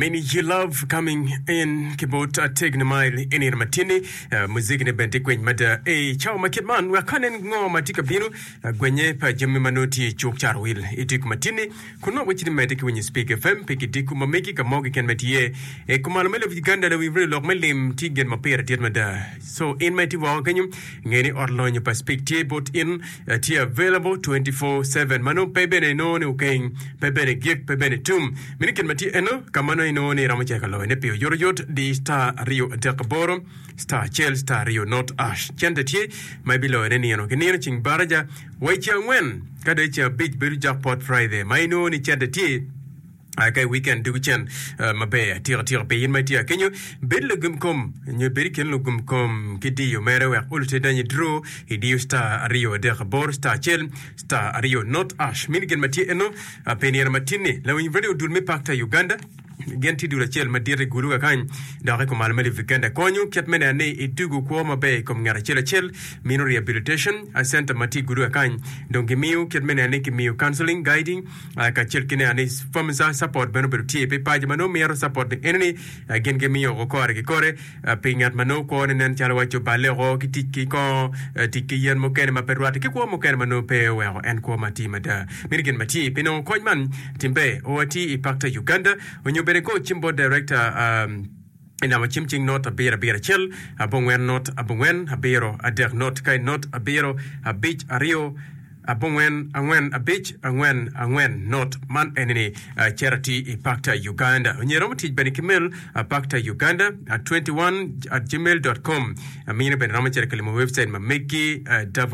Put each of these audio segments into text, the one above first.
Many you love coming in kibot tegna mile in matini muziki ne bente kwen mada chao makitman wa kanen ngo matika binu gwenye pa jemi manoti chok charwil itik matini kuno wachini mediki when you speak FM pikidiku mameki kamogi ken metie kumalomelo viganda da wivre lok melim tigen mapera tiet mada so in meti wa kanyum ngeni orlonyo perspective bot in tia available 24/7 mano pebene no ne ukeng pebene gik pebene tum miniken mati eno kamano ino ni ramacheka lo ne pio yorojot di star Rio Dekaboro star Chel star Rio Not Ash chende tie mai bilo ne ni no kenir ching baraja waicha ngwen kada cha big bill jackpot Friday mai no ni chende tie okay weekend du chen mabe tira pe yin matia kenyo bel gumkom nyo beri ken gumkom kidi yo mere wa ulte danye draw idio star Rio Dekaboro star Chel star Rio Not Ash minigen matia eno penir matini la win video dul me pakta Uganda genti dura chel madire guruga kan da ko malmali vikenda konyu ketmene ne itugu ko mabe kom ngara chel minor rehabilitation a center mati guruga kan donc miu ketmene ne miu counseling guiding ka chel kine ani famisa support beno beru tie pe page mano mero support eneni gen ge miu ko kore pingat mano ko nen chala wacho bale ro kitiki ko tiki yen mo ken ma perwati ki ko mo ken mano pe wa en ko mati mada mirgen mati pino konman timbe oti ipakta Uganda onyo ko chimbo director ina machimching not abira chel abongwen not abongwen abiro ader not kai not abiro abich ario abongwen angwen abich angwen not man enini charity impacta Uganda onyerom tij benikimel impacta Uganda at 21@gmail.com amina ben ramachere kalimo website mameki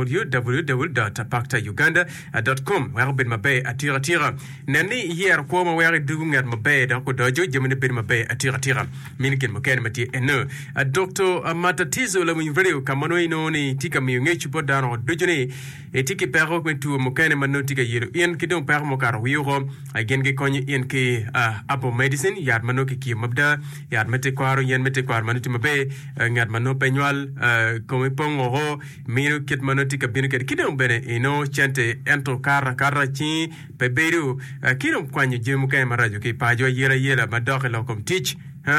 www.impactauganda.com wa ben mabe atira nani hier ko ma wa dugungat mabe da ko dojo jemene ben mabe atira minken moken mati eno Dr. Matatizo la video kamano inoni tika mi ngechi bodano dojone etiki pero kwentu mokene manotika yero yen kidon per mokar wiro again ge konye yen ke abo medicine yar manoki ki mabda yar mete kwaro yen mete kwar manuti mabe ngat mano penyal komi pongo ho mino kit manotika binu ke kidon bene ino chente ento kara chi peberu kidon kwanye je mokene marajo ke pajo yera madokhe lokom teach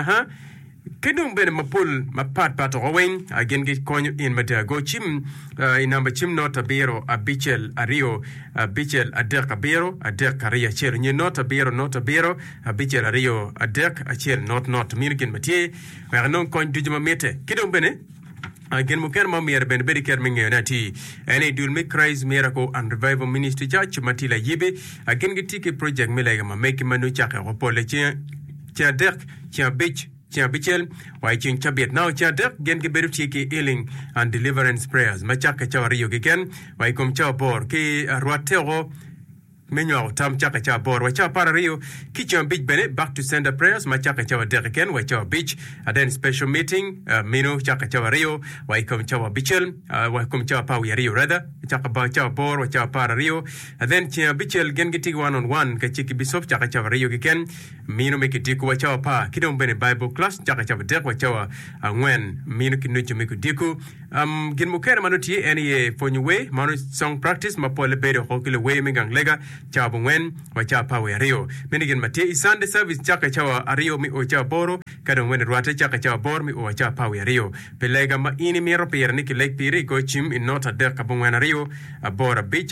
kedum ben mapul mapat owen again get konyo in mata go chim inamba chim nota bero abichel ario abichel adek bero adek aria cher ni nota bero abichel ario adek acher not mirgen matie wa non kon dujuma mete kedum bene again mo ken ma mer ben beri ker minge nati ene dul me Christ Miracle and Revival Ministry Church matila yibe again get project melega ma make manu chaka ko pole chen adek chen bich Chia Bichel, why Ching Chabit now Chadek, Gen Geberuti healing and deliverance prayers. Machaka Chawario again, why come Chabor, K. Ruatero, Menu Tam Chaka Chabor, Wacha Parario, Kitchen Beach Bennett, back to sender prayers, Machaka Chawa Dereken, Wacha Beach, and then special meeting, Mino Chaka Chawario, why come Chawa Bichel, why come Chawa Rio rather, Chaka Chabor, Wacha Parario, and then Chia Bichel, Gen getting 1-on-1, Kachiki Bisop, Chaka Chawario again. Mino make it diku wachawa pa kidon bene Bible class chaka chava dek wachawa ngwen mino kinuchu miku diku gin mukere manuti any fonywe manu song practice mapole bede hokile we megang lega chawa ngwen wachawa pa we rio minigin mate Sunday service chaka chawa ario mi wachawa boro kadon wen ruate chaka chawa bor mi wachawa pa we rio pelega ma ini mero per niki lake piri go chim in nota dek kabongwen rio abora beach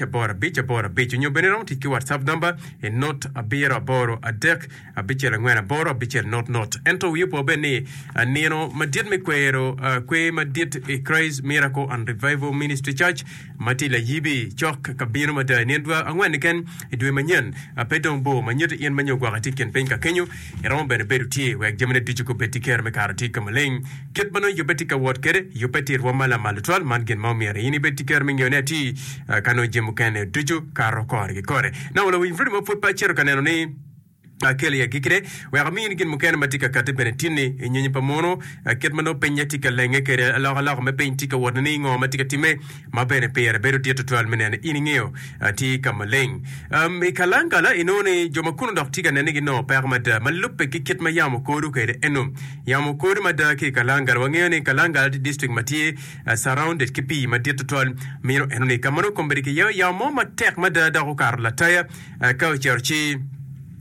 nyo bene rom tiki WhatsApp number in not abira boro adek bichel ngwana boro bichel not ento yupo bene nino madid me kwero kwe madid Christ Miracle and Revival Ministry Church matila yibi chok kabino mada nendwa angwan ken idwe manyen pedon bo manyet yen manyo gwa tiken penka kenyo eron bene beruti wek jemene dijuko betiker me karati kamaleng ket bano yobetika wot kere yopeti romala malutwal mangen mawmiere ini betiker mengoneti kano jemu kene duju karo kore na wala wi free mo football chero kaneno ni akeli ya gikire wa gamin gin mukene matika kate benetini nyenyi pamono ketmano penyetika lenge kere ala me pentika wodani ngo matika time mabene pere beru tieto 12 minene iningeo ti kamaleng ikalanga la inone jomakuno doktiga nenegi no permada maluppe kiketma yamo kodu kere enum yamo kodu mada ke kalanga wangene kalanga district matie surrounded kipi madieto 12 mino enone kamano komberike yamo matek mada da ko karla taya ka cherchi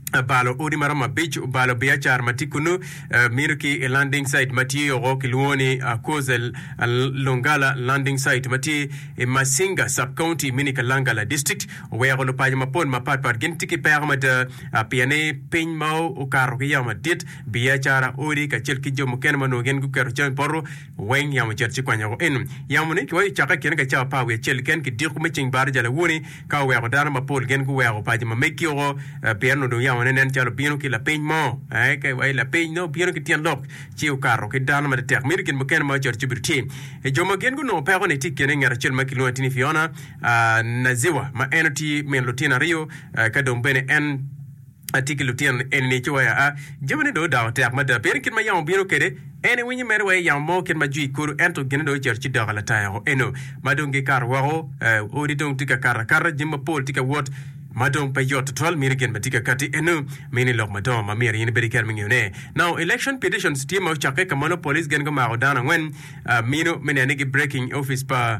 balo odi marama beach balo biachar matikunu mirki landing site mati ro kilwoni kozel longala landing site mati masinga sub county minika langala district where lo pajama pon mapat gentiki perma de piane pinmo o karo yama dit biachara odi ka chelki jomo ken mano gen ku kero chen porro wen yama cherchi kwanya ko en yamune ko chaka ken ka cha pa we chelken ki dir ku meching bar jala woni ka we ko dara mapol gen ku we ko pajama mekio piano do nen chalo piano ki la peñ mo ke way la peñ no piano ki tien lok ci o carro ki dan ma de tek mir kin mo ken ma jor ci birti e joma gen go no pero ne tikene ngar chel ma kilo tini fiona na ziwa ma energy men lotina rio ka dom bene en article lutien en ne choya jomane do daw tek ma de per kin ma yam biro kede ene winyi merwe yam mo ken ma jui kuru ento gen do jor ci dogala tayo eno ma dongi kar waro odi dong tika kar jimma pol tika wot madong payot tol mirigen matika kati enu mini lok madong ma miri ni beriker mingune now election petitions team of chake kamano police gen go maodana when mino menenigi breaking office pa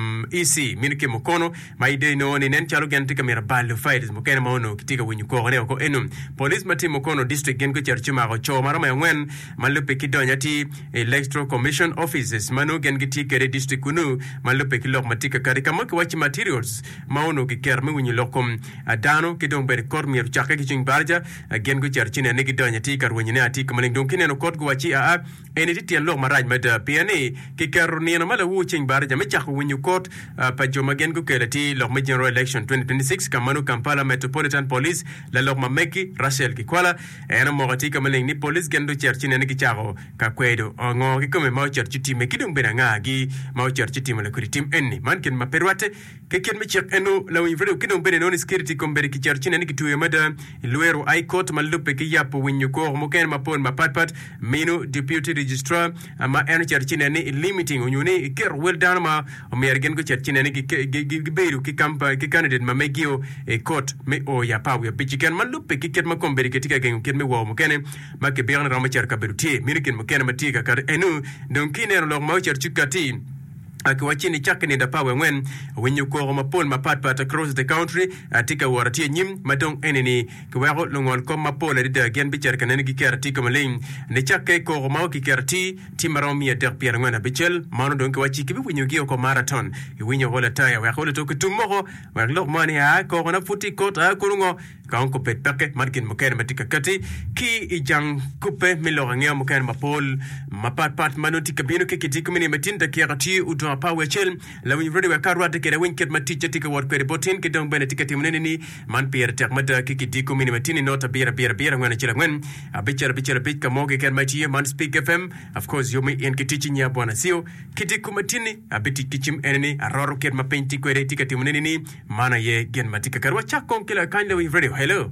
EC mino ke mokono mai de no ni nen chalo gen tika mira balu fight mo ken mo no kitika winyu ko ne ko enu police mati mokono district gen go cherchi ma go cho mara ma when malupe kidonya ti electoral commission offices mano gen giti kere district kunu malupe kilok matika kari kamako wachi materials maono ki kerme winyu lokom adano kidong bere kor mir chaka ki ching barja gen go cherchine ne gidonya ti kar wonyne ati kamaling dong kineno kod go wachi eni ti lo maraj mada piani ki kar ni na mala wu ching barja me chaka wonyu kod pa joma gen go kelati lo general election 2026 kamano Kampala Metropolitan Police la lo mameki Rachel Kikwala ena mo gati kamaling ni police gen do cherchine ne gichago ka kwedo ngo ki kome ma cherchi me kidong bere ngagi ma cherchi tim le kuri tim enni man ken ma perwate ke ken me chek eno la wi vredo kidong bere non security kombere ki cherchine ni kitu mada luero I court malupe ki yapo winyu ko mo ken mapon mapatpat mino deputy registrar ma en cherchine ni limiting unyuni ker well down ma american go cherchine ni ki beru ki kampa ki candidate ma megio e court me o ya pa we pichiken malupe ki ket makombere ki tika gen ken me wo mo ken ma ke berne rama cherka beruti mirikin mo ken matika kar enu donc kinero lo ma cherchukati akiwachini chakini da pawe when you ko mapol mapat across the country atika warati nyim madong eneni kwero longol ko mapol ida gen bicher kanene ki kerti kamaling ne chakke ko ma ki kerti timaromi der pierre ngona bichel mano donc wachi ki winyu gi ko marathon winyu hola taya wa hola to kutumo wa lok mani ko na futi ko ta kurungo ka ko pet pake markin moken matika kati ki ijang kupe milorangea moken mapol mapat manutika bino ki kitikmini metinda kerti uto power chel la win really we karwa de kere winket matiche tika wor kere botin ke dong bene tika timneni ni man pier tek mata kiki diku mini matini nota bira ngwana chila ngwen bichara bit ka moge ken mati man speak FM of course yo me en kitichi nya bwana sio kitiku matini abiti kichim eneni aroro ket mapenti kwere tika timneni ni mana ye gen matika karwa chakon kila kind of radio hello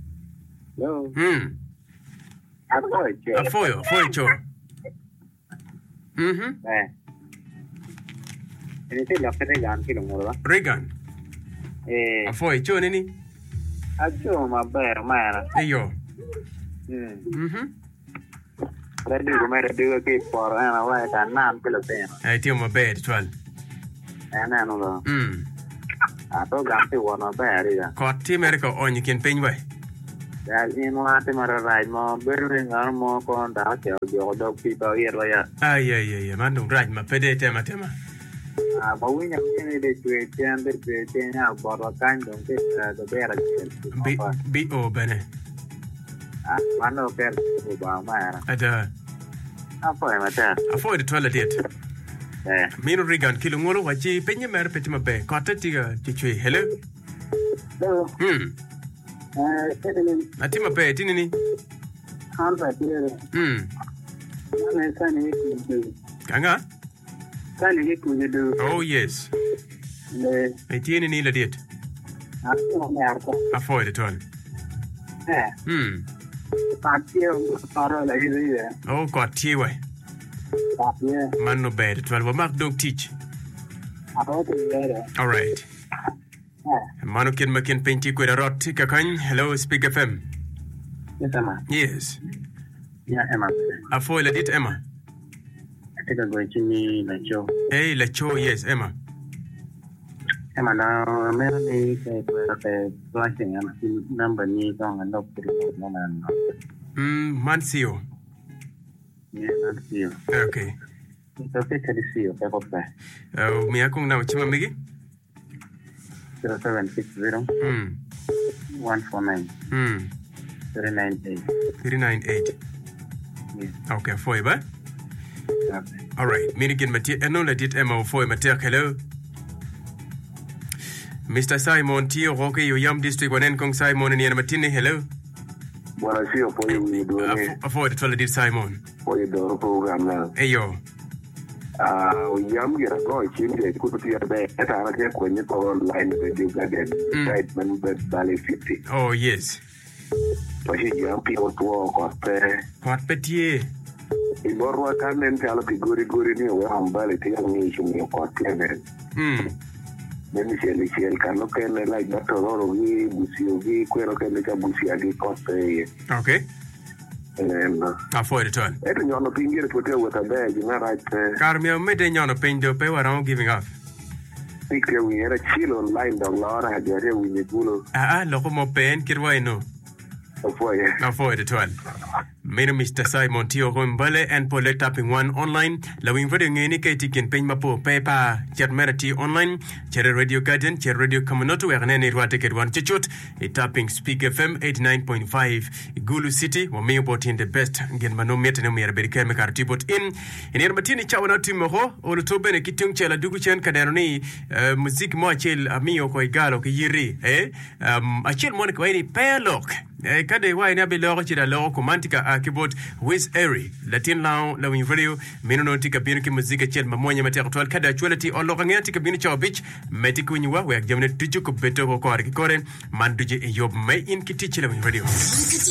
afoyo cho Ini la Regan ki longora. Regan. Afoi cho nini? Ajo ma ber mara. Eyo. Ready go mere digo ki por ana wa ta nam ke lo pena. Tio ma ber twal. Ana no lo. To gam ti wono ber ya. Ko ti mere ko onyi ken peny we. Ya ino ate mara raj mo ber ngar mo ko nda ke jo do pi to yer ya. Ay mando raj ma pede tema. Bawinya kini de tuete na borwa kan don ke do bera bi o bene mano per ba mara ada apa mata afo de toilet it mino Regan kilo ngoro wachi penye mer petima be kota tiga chichwe hello atima be tinini hamba tire na sani kanga sani kujedu oh yes tiene ni la diet afo de toilet Patio parola idea. Oh, got tiwe. Patio. Man no bad. 12 mark don't teach. All right. Manu kin makin painti ko rot ka kan. Hello Speak FM. Yes, Emma. Yes. Yeah, Emma. Afo la dit Emma. I think I'm going to need la cho. Hey, la cho yes, Emma. Mana many flashing and number need on and up Mancio. Okay. It's okay to see you. Me akong na chima migi? 0760 149 398. 398. Okay, for you, but? All right. Minikin Mati, and no, let it MO for Matia. Hello. Mr. Simon Tio Rocky, you Yam District, one Kong Simon and Yamatini. Hello. Well, I see you for you doing avoid it, Simon. For your door program now. Hey, yo. Yam get a go, change could be a bad attack when you go online with you got that excitement, but Valley 50. Oh, yes. But you young people to walk off there. What petier? In Borwa can then tell a good near where I'm Valley nation in Port Clement. Then Michelle can look at like that or we, Busi, Quero can make a Busi cost. Okay. And avoid it all. I don't know, finger put her with a bag, you're not right. Carmel made a yon of pain to pay around giving up. Think we had a chill online down Laura had your with the Gulu. Locomo pain, Kirwano. Avoid it all. Made Mr. Simon Tio Rombale and Paulette tapping one online. Lowing very any Katie pay mapo paper, Chermerity online, Cherry Radio Garden, Cherry Radio Kamanoto, where any ticket one chichot, a tapping Speak FM 89.5, Gulu City, or me about in the best, again, Mano Metanum, Berika Makartibot in Yermatini Chawana Timoho, or to Benekitung Chela Duguchan Cadaroni, Music Moachel, Amio Koigalo, Yiri, a chill Monaco, any pair lock. Kade why na beloro chira lo romantica akibot with Eri Latin lao la winverio menonotika binuki muzika chel mamonya mate actual kada actuality on lo ngantika binu cha beach metiku nywa we jamne tujuko beto ko ko kore manduje yob may in kitichi la winverio